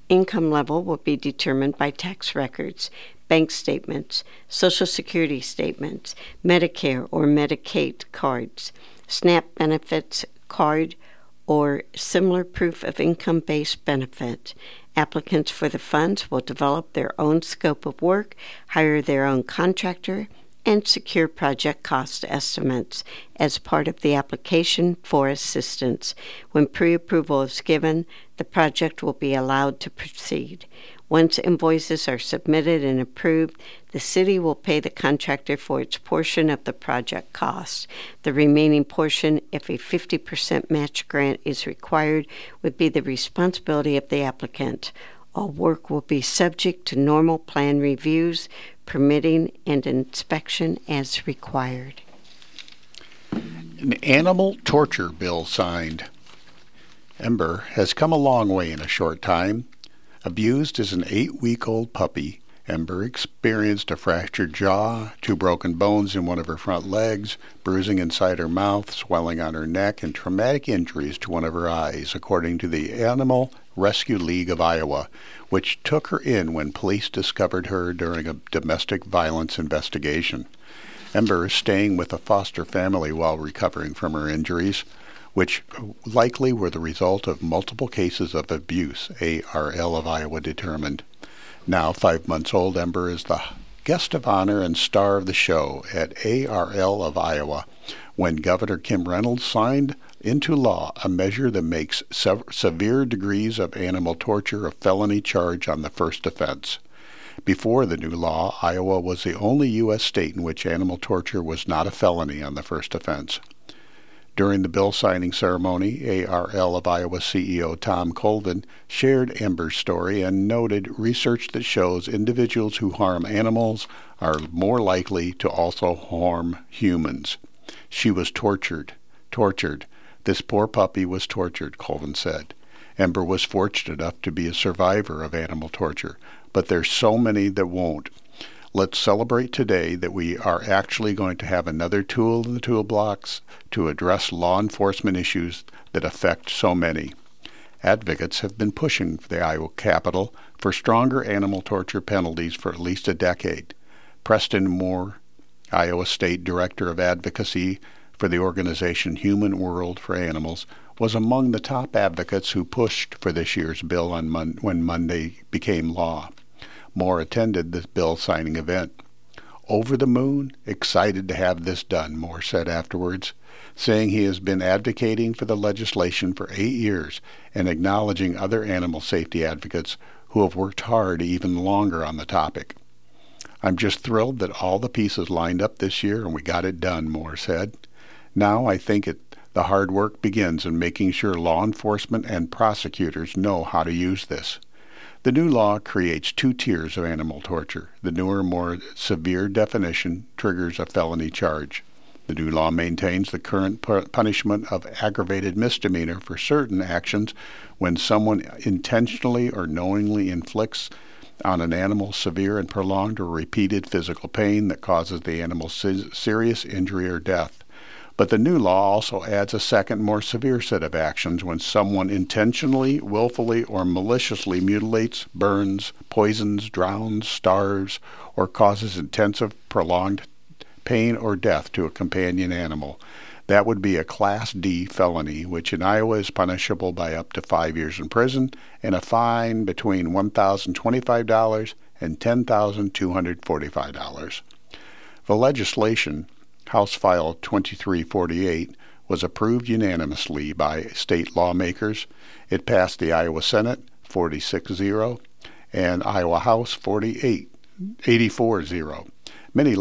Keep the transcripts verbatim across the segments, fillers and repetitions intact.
income level will be determined by tax records, bank statements, Social Security statements, Medicare or Medicaid cards, SNAP benefits card, or similar proof of income-based benefit. Applicants for the funds will develop their own scope of work, hire their own contractor, and secure project cost estimates as part of the application for assistance. When pre-approval is given, the project will be allowed to proceed. Once invoices are submitted and approved, the city will pay the contractor for its portion of the project cost. The remaining portion, if a fifty percent match grant is required, would be the responsibility of the applicant. All work will be subject to normal plan reviews, permitting, and inspection as required. An animal torture bill signed. Ember has come a long way in a short time. Abused as an eight-week-old puppy, Ember experienced a fractured jaw, two broken bones in one of her front legs, bruising inside her mouth, swelling on her neck, and traumatic injuries to one of her eyes, according to the Animal Rescue League of Iowa, which took her in when police discovered her during a domestic violence investigation. Ember is staying with a foster family while recovering from her injuries, which likely were the result of multiple cases of abuse, A R L of Iowa determined. Now five months old, Ember is the guest of honor and star of the show at A R L of Iowa when Governor Kim Reynolds signed into law a measure that makes sev- severe degrees of animal torture a felony charge on the first offense. Before the new law, Iowa was the only U S state in which animal torture was not a felony on the first offense. During the bill signing ceremony, A R L of Iowa C E O Tom Colvin shared Ember's story and noted research that shows individuals who harm animals are more likely to also harm humans. She was tortured, tortured. This poor puppy was tortured, Colvin said. Ember was fortunate enough to be a survivor of animal torture, but there's so many that won't. Let's celebrate today that we are actually going to have another tool in the toolbox to address law enforcement issues that affect so many. Advocates have been pushing for the Iowa Capitol for stronger animal torture penalties for at least a decade. Preston Moore, Iowa State Director of Advocacy for the organization Human World for Animals, was among the top advocates who pushed for this year's bill on Mon- when Monday became law. Moore attended the bill signing event. Over the moon, excited to have this done, Moore said afterwards, saying he has been advocating for the legislation for eight years and acknowledging other animal safety advocates who have worked hard even longer on the topic. I'm just thrilled that all the pieces lined up this year and we got it done, Moore said. Now I think it, the hard work begins in making sure law enforcement and prosecutors know how to use this. The new law creates two tiers of animal torture. The newer, more severe definition triggers a felony charge. The new law maintains the current punishment of aggravated misdemeanor for certain actions when someone intentionally or knowingly inflicts on an animal severe and prolonged or repeated physical pain that causes the animal serious injury or death. But the new law also adds a second, more severe set of actions when someone intentionally, willfully, or maliciously mutilates, burns, poisons, drowns, starves, or causes intensive, prolonged pain or death to a companion animal. That would be a Class D felony, which in Iowa is punishable by up to five years in prison and a fine between one thousand twenty-five dollars and ten thousand two hundred forty-five dollars. The legislation, House File twenty-three forty-eight, was approved unanimously by state lawmakers. It passed the Iowa Senate forty-six zero and Iowa House forty-eight eighty-four zero. Many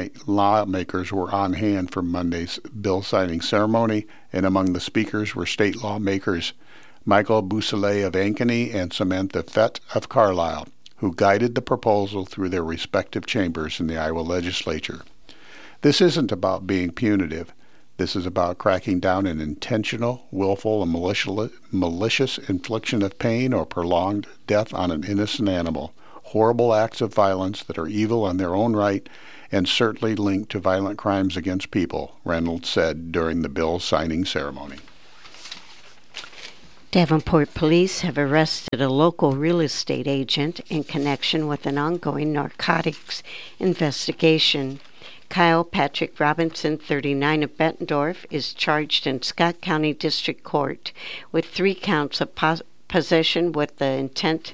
lawmakers were on hand for Monday's bill signing ceremony, and among the speakers were state lawmakers Michael Bousselet of Ankeny and Samantha Fett of Carlisle, who guided the proposal through their respective chambers in the Iowa legislature. This isn't about being punitive. This is about cracking down an intentional, willful, and malicious infliction of pain or prolonged death on an innocent animal. Horrible acts of violence that are evil in their own right and certainly linked to violent crimes against people, Reynolds said during the bill signing ceremony. Davenport police have arrested a local real estate agent in connection with an ongoing narcotics investigation. Kyle Patrick Robinson, thirty-nine, of Bettendorf, is charged in Scott County District Court with three counts of pos- possession with the intent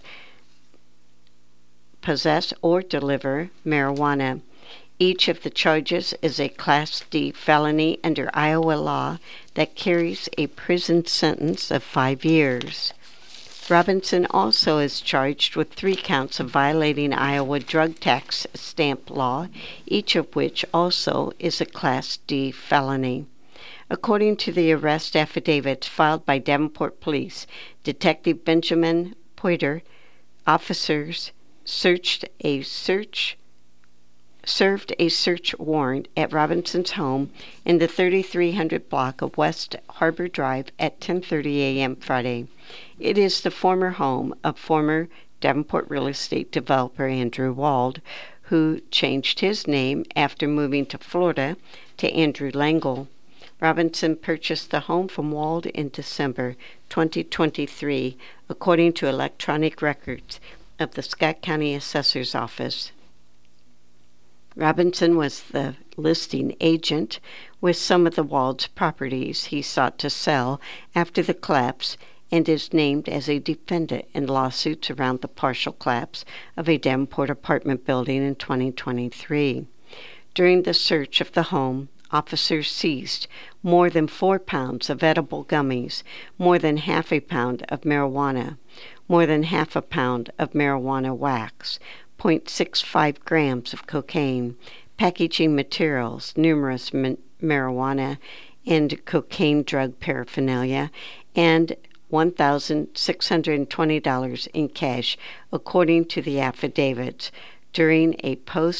possess or deliver marijuana. Each of the charges is a Class D felony under Iowa law that carries a prison sentence of five years. Robinson also is charged with three counts of violating Iowa drug tax stamp law, each of which also is a Class D felony. According to the arrest affidavits filed by Davenport Police, Detective Benjamin Poiter, officers searched a search served a search warrant at Robinson's home in the thirty-three hundred block of West Harbor Drive at ten thirty a.m. Friday. It is the former home of former Davenport real estate developer Andrew Wald, who changed his name after moving to Florida to Andrew Langle. Robinson purchased the home from Wald in December twenty twenty-three, according to electronic records of the Scott County Assessor's Office. Robinson was the listing agent with some of the Wald's properties he sought to sell after the collapse and is named as a defendant in lawsuits around the partial collapse of a Davenport apartment building in twenty twenty-three. During the search of the home, officers seized more than four pounds of edible gummies, more than half a pound of marijuana, more than half a pound of marijuana wax, zero point six five grams of cocaine, packaging materials, numerous ma- marijuana and cocaine drug paraphernalia, and one thousand six hundred twenty dollars in cash, according to the affidavits. During a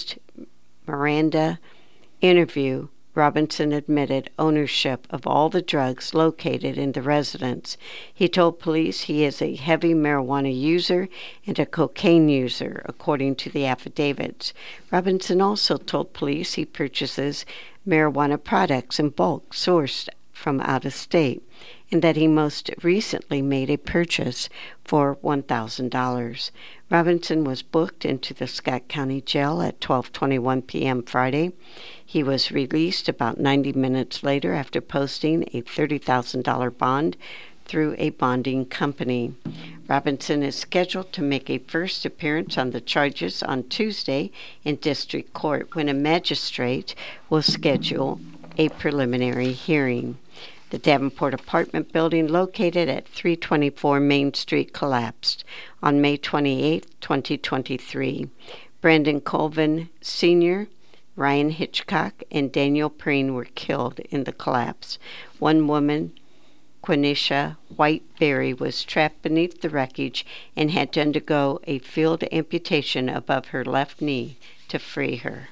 post-Miranda interview, Robinson admitted ownership of all the drugs located in the residence. He told police he is a heavy marijuana user and a cocaine user, according to the affidavits. Robinson also told police he purchases marijuana products in bulk sourced from out of state, and that he most recently made a purchase for one thousand dollars. Robinson was booked into the Scott County Jail at twelve twenty-one p.m. Friday. He was released about ninety minutes later after posting a thirty thousand dollars bond through a bonding company. Robinson is scheduled to make a first appearance on the charges on Tuesday in district court, when a magistrate will schedule a preliminary hearing. The Davenport apartment building located at three twenty-four Main Street collapsed on May twenty-eighth, twenty twenty-three. Brandon Colvin Senior, Ryan Hitchcock, and Daniel Preen were killed in the collapse. One woman, Quenisha White-Berry, was trapped beneath the wreckage and had to undergo a field amputation above her left knee to free her.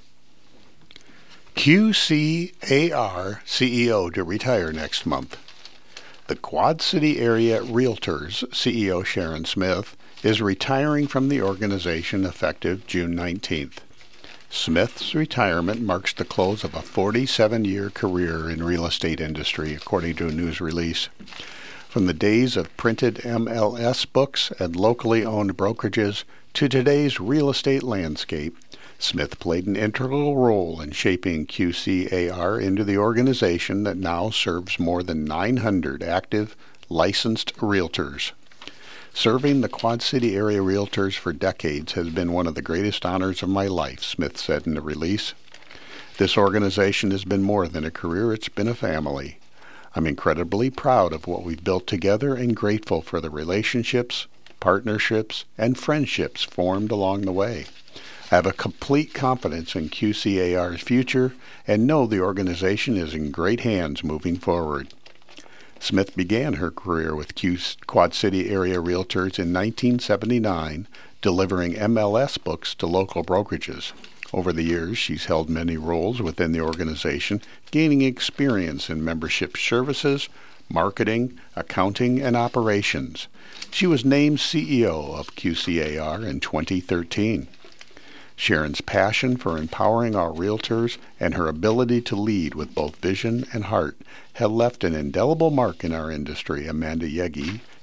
Q C A R C E O to retire next month. The Quad City Area Realtors C E O Sharon Smith is retiring from the organization effective June nineteenth. Smith's retirement marks the close of a forty-seven-year career in real estate industry, according to a news release. From the days of printed M L S books and locally owned brokerages to today's real estate landscape, Smith played an integral role in shaping Q C A R into the organization that now serves more than nine hundred active, licensed realtors. Serving the Quad City area realtors for decades has been one of the greatest honors of my life, Smith said in the release. This organization has been more than a career, it's been a family. I'm incredibly proud of what we've built together and grateful for the relationships, partnerships, and friendships formed along the way. I have a complete confidence in Q C A R's future and know the organization is in great hands moving forward. Smith began her career with Q Quad City area realtors in nineteen seventy-nine, delivering M L S books to local brokerages. Over the years, she's held many roles within the organization, gaining experience in membership services, marketing, accounting, and operations. She was named C E O of Q C A R in twenty thirteen. Sharon's passion for empowering our realtors and her ability to lead with both vision and heart have left an indelible mark in our industry, Amanda Yegi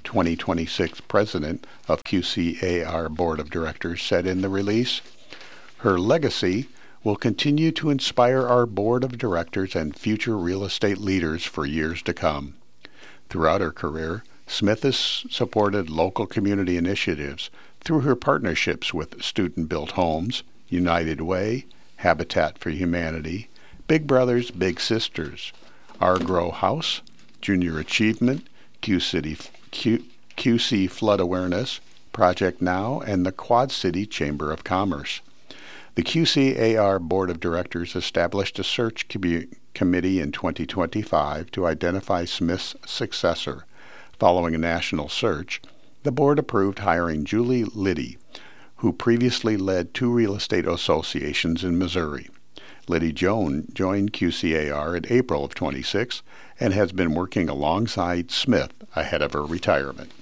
twenty twenty-six president of Q C A R Board of Directors, said in the release, "Her legacy will continue to inspire our Board of Directors and future real estate leaders for years to come." Throughout her career, Smith has supported local community initiatives through her partnerships with Student-Built Homes, United Way, Habitat for Humanity, Big Brothers Big Sisters, Our Grow House, Junior Achievement, Q City, Q, QC Flood Awareness, Project Now, and the Quad City Chamber of Commerce. The Q C A R Board of Directors established a search com- committee in twenty twenty-five to identify Smith's successor. Following a national search, the board approved hiring Julie Liddy, who previously led two real estate associations in Missouri. Liddy Joan joined Q C A R in April of twenty-six and has been working alongside Smith ahead of her retirement.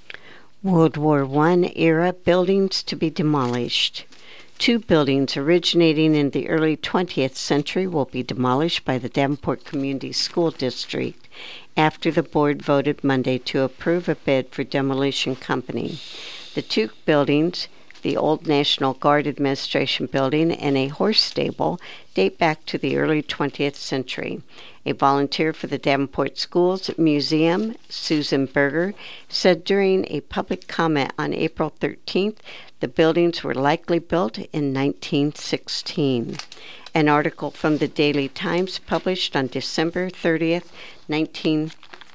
World War One era buildings to be demolished. Two buildings originating in the early twentieth century will be demolished by the Davenport Community School District after the board voted Monday to approve a bid for demolition company. The two buildings, the old National Guard Administration building and a horse stable, date back to the early twentieth century. A volunteer for the Davenport Schools Museum, Susan Berger, said during a public comment on April thirteenth the buildings were likely built in nineteen sixteen. An article from the Daily Times published on December thirtieth, nineteen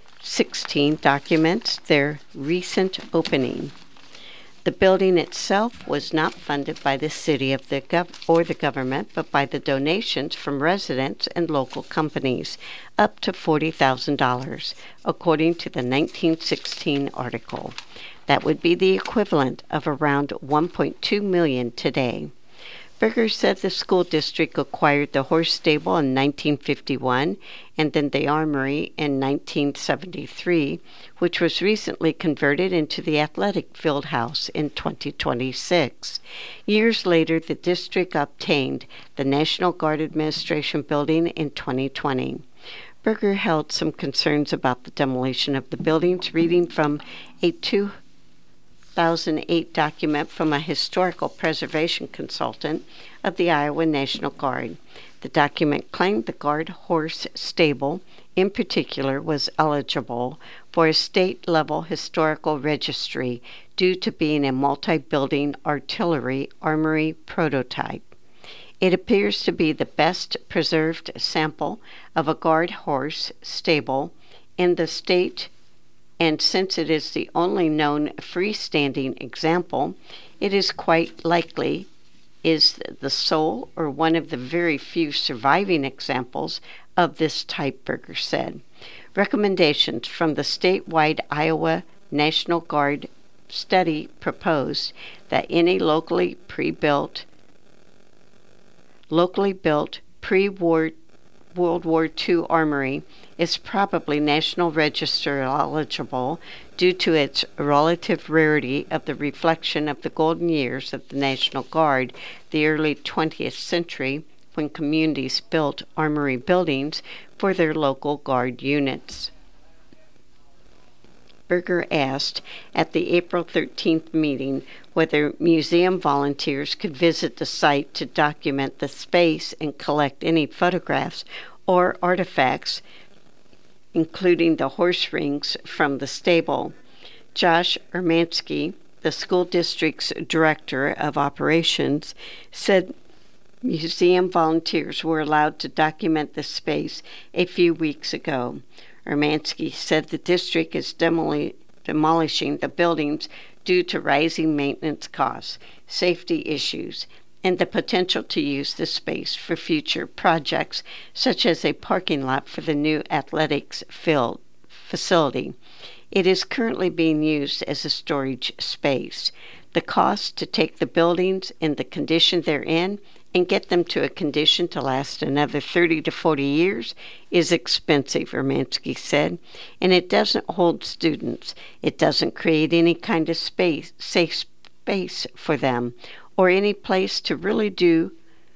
sixteen documents their recent opening. The building itself was not funded by the city of the gov- or the government, but by the donations from residents and local companies, up to forty thousand dollars, according to the nineteen sixteen article. That would be the equivalent of around one point two million dollars today. Berger said the school district acquired the horse stable in nineteen fifty-one and then the armory in nineteen seventy-three, which was recently converted into the athletic field house in twenty twenty-six. Years later, the district obtained the National Guard Administration building in twenty twenty. Berger held some concerns about the demolition of the buildings, reading from a two thousand eight document from a historical preservation consultant of the Iowa National Guard. The document claimed the Guard horse stable, in particular, was eligible for a state-level historical registry due to being a multi-building artillery armory prototype. It appears to be the best preserved sample of a Guard horse stable in the state, and since it is the only known freestanding example, it is quite likely is the sole or one of the very few surviving examples of this type, Berger said. Recommendations from the statewide Iowa National Guard study proposed that any locally pre-built, locally built pre-war World War Two armory is probably National Register eligible due to its relative rarity of the reflection of the golden years of the National Guard, the early twentieth century, when communities built armory buildings for their local Guard units. Berger asked at the April thirteenth meeting whether museum volunteers could visit the site to document the space and collect any photographs or artifacts, including the horse rings from the stable. Josh Ermansky, the school district's director of operations, said museum volunteers were allowed to document the space a few weeks ago. Ermansky said the district is demoli- demolishing the buildings due to rising maintenance costs, safety issues, and the potential to use the space for future projects, such as a parking lot for the new athletics field facility. It is currently being used as a storage space. The cost to take the buildings in the condition they're in and get them to a condition to last another thirty to forty years is expensive, Ermansky said, and it doesn't hold students. It doesn't create any kind of space, safe space for them, or any place to really do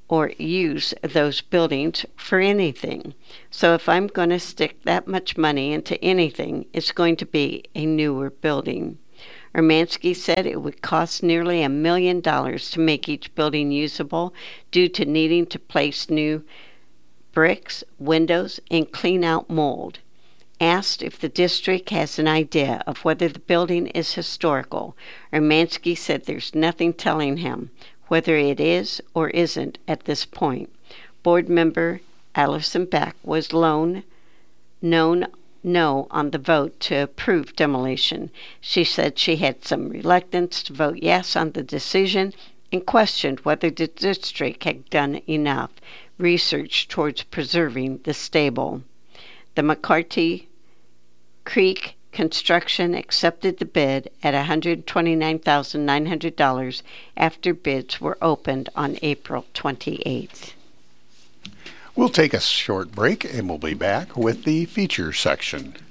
or use those buildings for anything. So if I'm going to stick that much money into anything, it's going to be a newer building. Urmanski said it would cost nearly a million dollars to make each building usable due to needing to place new bricks, windows, and clean out mold. Asked if the district has an idea of whether the building is historical, Urmanski said there's nothing telling him whether it is or isn't at this point. Board member Allison Beck was lone, known no on the vote to approve demolition. She said she had some reluctance to vote yes on the decision and questioned whether the district had done enough research towards preserving the stable. The McCarty Creek Construction accepted the bid at one hundred twenty-nine thousand nine hundred dollars after bids were opened on April twenty-eighth. We'll take a short break and we'll be back with the feature section.